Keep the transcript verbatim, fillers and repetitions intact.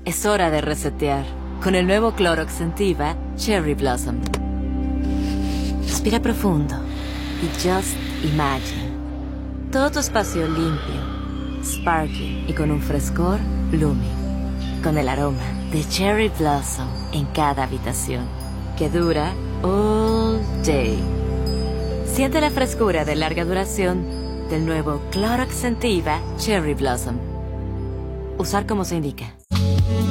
Es hora de resetear con el nuevo Clorox Scentiva Cherry Blossom. Respira profundo y just imagine. Todo tu espacio limpio, sparkly y con un frescor blooming. Con el aroma de Cherry Blossom en cada habitación, que dura all day. Siente la frescura de larga duración del nuevo Clorox Scentiva Cherry Blossom. Usar como se indica.